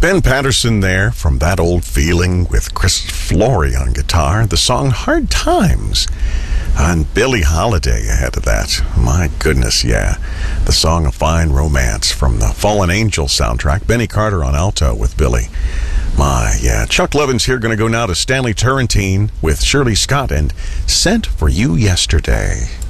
Ben Patterson there from That Old Feeling with Chris Flory on guitar. The song Hard Times. And Billie Holiday ahead of that. My goodness, yeah. The song A Fine Romance from the Fallen Angel soundtrack. Benny Carter on alto with Billie. My, yeah. Chuck Levin's here. Going to go now to Stanley Turrentine with Shirley Scott and Sent for You Yesterday.